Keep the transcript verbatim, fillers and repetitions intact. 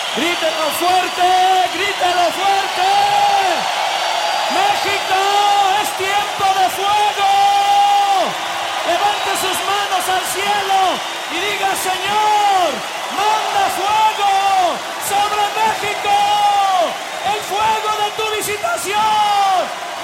Grítelo fuerte, grítelo fuerte. México, es tiempo de fuego. Levante sus manos al cielo y diga: Señor, manda fuego.